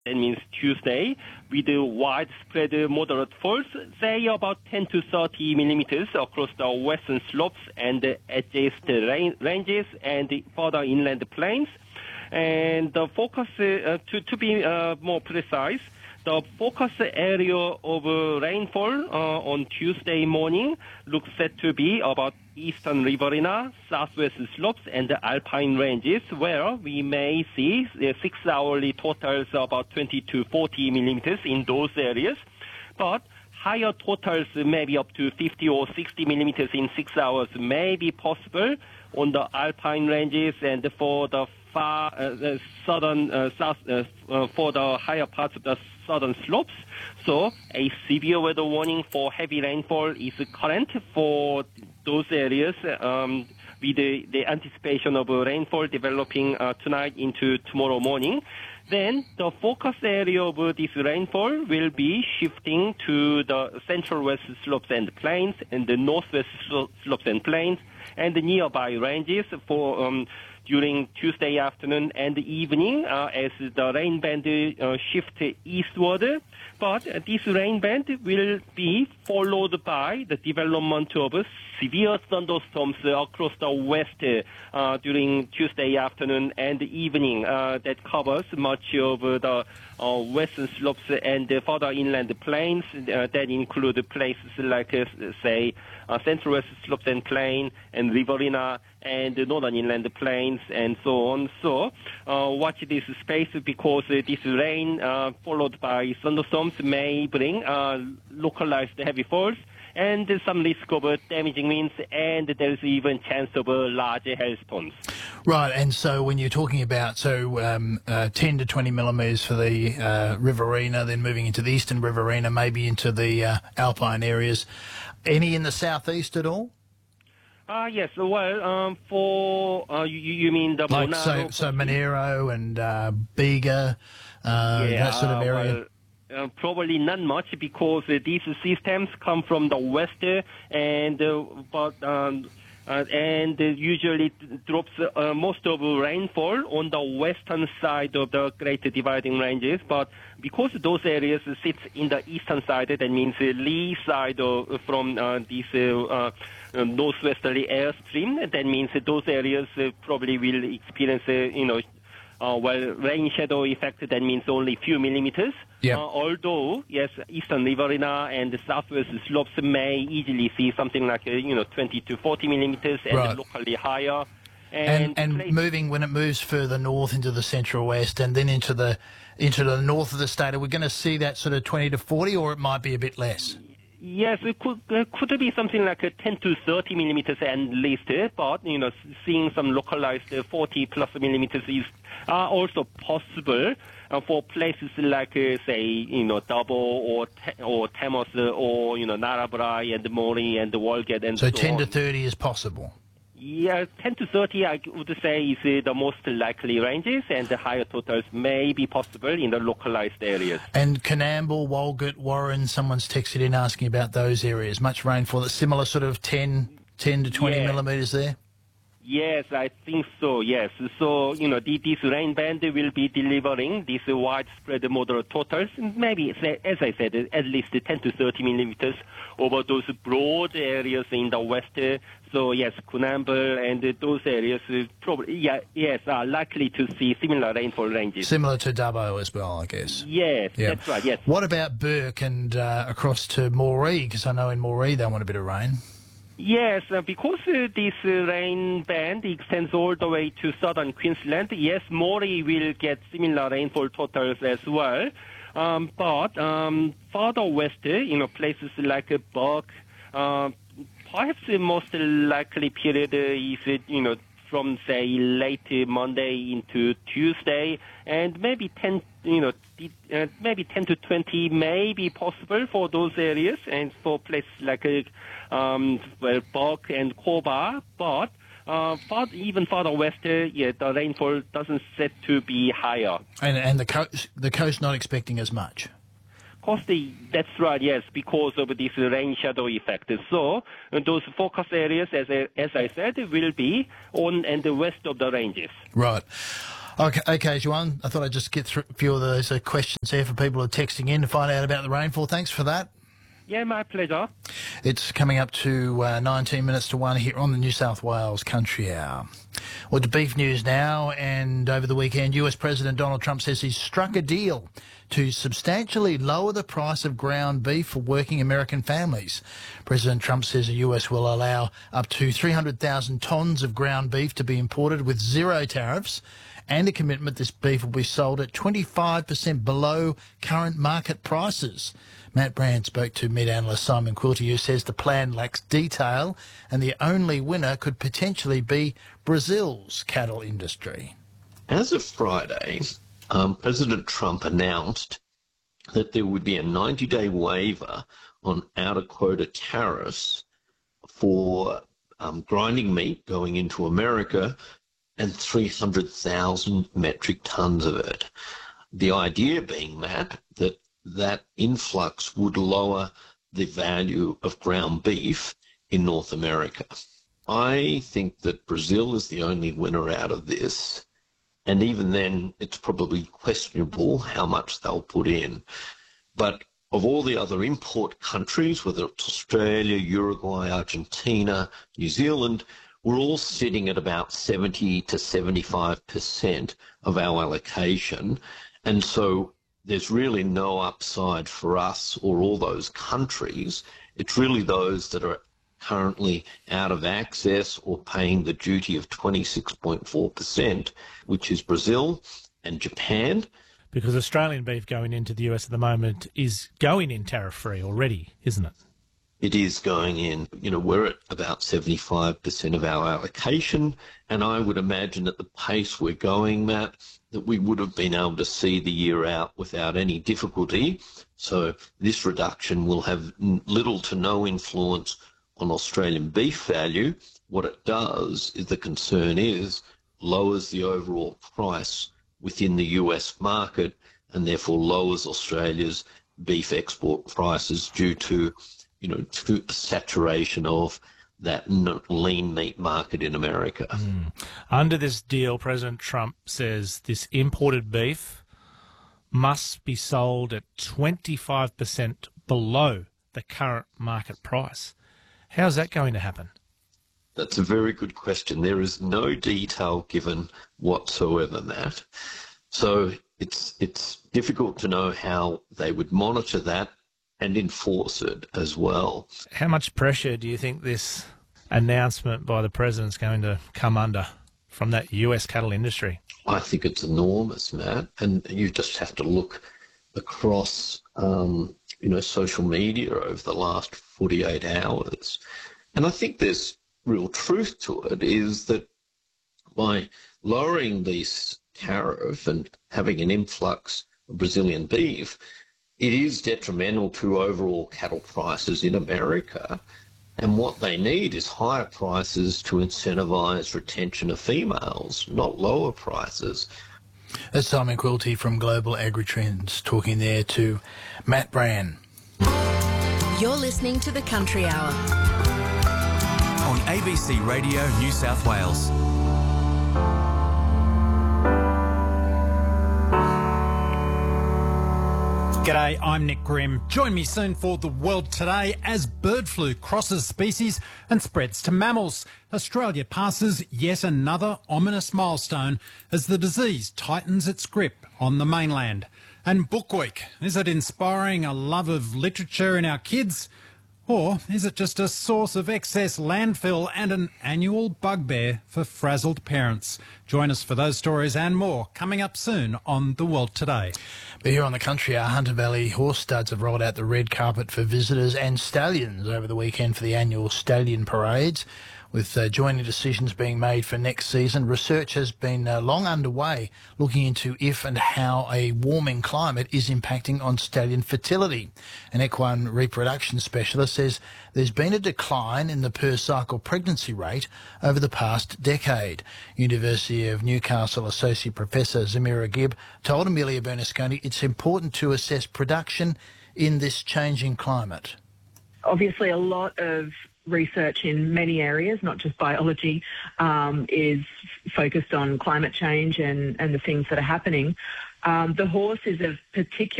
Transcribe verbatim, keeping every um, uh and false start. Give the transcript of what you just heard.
that means Tuesday, with the widespread moderate falls, say about ten to thirty millimeters across the western slopes and the adjacent ranges and the further inland plains. And the focus, uh, to, to be uh, more precise, the focus area of uh, rainfall uh, on Tuesday morning looks set to be about eastern Riverina, southwest slopes, and the alpine ranges, where we may see uh, six-hourly totals about twenty to forty millimeters in those areas. But higher totals, maybe up to fifty or sixty millimeters in six hours, may be possible on the alpine ranges and for the far uh, the southern uh, south uh, uh, for the higher parts of the southern slopes. So a severe weather warning for heavy rainfall is current for those areas um, with the, the anticipation of rainfall developing uh, tonight into tomorrow morning. Then the focus area of this rainfall will be shifting to the central west slopes and plains and the northwest slopes and plains and the nearby ranges for um, during Tuesday afternoon and evening uh, as the rain band uh, shift eastward. But uh, this rain band will be followed by the development of severe thunderstorms across the west uh, during Tuesday afternoon and evening uh, that covers much of the uh, western slopes and the further inland plains uh, that include places like, uh, say, uh, central west slopes and plain and Riverina and the northern inland plains and so on. So uh, watch this space because uh, this rain uh, followed by thunderstorms may bring uh, localized heavy falls and some risk of uh, damaging winds, and there is even chance of uh, larger hailstones. Right, and so when you're talking about so um, uh, ten to twenty millimetres for the uh, Riverina, then moving into the eastern Riverina, maybe into the uh, alpine areas, any in the southeast at all? Ah, uh, yes. Well, um, for uh, you, you mean the like Monaro, so, so Monero and uh, Bega, uh, yeah, that sort of area. Well, Uh, probably not much because uh, these systems come from the west uh, and uh, but um, uh, and uh, usually drops uh, most of rainfall on the western side of the Great Dividing Ranges. But because those areas sit in the eastern side, that means uh, lee side of, from uh, this uh, uh, northwesterly airstream. That means uh, those areas uh, probably will experience uh, you know. Uh, well, rain shadow effect, that means only few millimeters. Yep. Uh, although, yes, eastern Riverina and the southwest slopes may easily see something like, uh, you know, twenty to forty millimeters and right. locally higher. And, And, and moving, when it moves further north into the central west and then into the into the north of the state, are we going to see that sort of twenty to forty, or it might be a bit less? Yes, it could uh, could be something like uh, ten to thirty millimeters at least, uh, but, you know, seeing some localized uh, forty plus millimeters is uh, also possible uh, for places like, uh, say, you know, Dabo or Te- or Temos uh, or, you know, Narrabri and Mori and the Wolgate and so, so ten on. to thirty is possible? Yeah, ten to thirty, I would say, is uh, the most likely ranges, and the higher totals may be possible in the localized areas. And Coonamble, Walgett, Warren, someone's texted in asking about those areas. Much rainfall, similar sort of ten, ten to twenty yeah. millimetres there? Yes, I think so, yes. So, you know, the, this rain band will be delivering these widespread moderate totals, maybe, as I said, at least ten to thirty millimeters over those broad areas in the west. So, yes, Coonamble and those areas probably, yeah, yes, are likely to see similar rainfall ranges. Similar to Dubbo as well, I guess. Yes, yeah. That's right, yes. What about Burke and uh, across to Moree? Because I know in Moree they want a bit of rain. Yes, uh, because uh, this uh, rain band extends all the way to southern Queensland, yes, Moree will get similar rainfall totals as well. Um, but um, further west, uh, you know, places like uh, Burke, uh, perhaps the most likely period uh, is, uh, you know, from, say, late Monday into Tuesday, and maybe ten, you know, uh, maybe ten to twenty may be possible for those areas and for places like, uh, um, well, Burke and Cobar, but uh, far, even further west, uh, yeah, the rainfall doesn't set to be higher. And and the coast, the coast not expecting as much. Of course, the, that's right, yes, because of this rain shadow effect. So uh, those focus areas, as I, as I said, will be on and the west of the ranges. Right. Okay, okay, Juan, I thought I'd just get through a few of those uh, questions there for people who are texting in to find out about the rainfall. Thanks for that. Yeah, my pleasure. It's coming up to uh, nineteen minutes to one here on the New South Wales Country Hour. Well, to beef news now, and over the weekend, U S President Donald Trump says he's struck a deal to substantially lower the price of ground beef for working American families. President Trump says the U S will allow up to three hundred thousand tonnes of ground beef to be imported with zero tariffs, and a commitment this beef will be sold at twenty-five percent below current market prices. Matt Brand spoke to mid-analyst Simon Quilty, who says the plan lacks detail and the only winner could potentially be Brazil's cattle industry. As of Friday, um, President Trump announced that there would be a ninety-day waiver on out-of-quota tariffs for um, grinding meat going into America and three hundred thousand metric tonnes of it. The idea being, Matt, that that influx would lower the value of ground beef in North America. I think that Brazil is the only winner out of this, and even then it's probably questionable how much they'll put in. But of all the other import countries, whether it's Australia, Uruguay, Argentina, New Zealand, we're all sitting at about seventy to seventy-five percent of our allocation, and so there's really no upside for us or all those countries. It's really those that are currently out of access or paying the duty of twenty-six point four percent, which is Brazil and Japan. Because Australian beef going into the U S at the moment is going in tariff-free already, isn't it? It is going in. You know, we're at about seventy-five percent of our allocation, and I would imagine at the pace we're going, Matt, that we would have been able to see the year out without any difficulty. So this reduction will have little to no influence on Australian beef value. What it does is, the concern is, lowers the overall price within the U S market and therefore lowers Australia's beef export prices due to, you know, to saturation of that lean meat market in America. Mm. Under this deal, President Trump says this imported beef must be sold at twenty-five percent below the current market price. How's that going to happen? That's a very good question. There is no detail given whatsoever, Matt. So it's it's difficult to know how they would monitor that and enforce it as well. How much pressure do you think this announcement by the president is going to come under from that U S cattle industry? I think it's enormous, Matt, and you just have to look across, um, you know, social media over the last forty-eight hours. And I think there's real truth to it, is that by lowering this tariff and having an influx of Brazilian beef, it is detrimental to overall cattle prices in America. And what they need is higher prices to incentivise retention of females, not lower prices. That's Simon Quilty from Global Agri-Trends talking there to Matt Brand. You're listening to The Country Hour on A B C Radio New South Wales. G'day, I'm Nick Grimm. Join me soon for The World Today as bird flu crosses species and spreads to mammals. Australia passes yet another ominous milestone as the disease tightens its grip on the mainland. And Book Week, is it inspiring a love of literature in our kids? Or is it just a source of excess landfill and an annual bugbear for frazzled parents? Join us for those stories and more coming up soon on The World Today. But here on the Country Hour, Hunter Valley Horse Studs have rolled out the red carpet for visitors and stallions over the weekend for the annual stallion parades. With uh, joining decisions being made for next season, research has been uh, long underway looking into if and how a warming climate is impacting on stallion fertility. An equine reproduction specialist says there's been a decline in the per-cycle pregnancy rate over the past decade. University of Newcastle Associate Professor Zamira Gibb told Amelia Bernasconi it's important to assess production in this changing climate. Obviously, a lot of research in many areas, not just biology, um, is focused on climate change and, and the things that are happening. Um, the horse is of particular